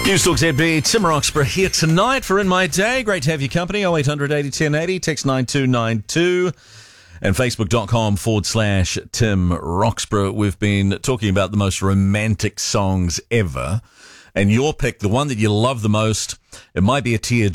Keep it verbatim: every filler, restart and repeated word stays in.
News Talk Z B, Tim Roxburgh here tonight for In My Day. Great to have your company. oh eight hundred eighty ten eighty, text nine two nine two, and facebook.com forward slash Tim Roxburgh. We've been talking about the most romantic songs ever, and your pick, the one that you love the most, it might be a tear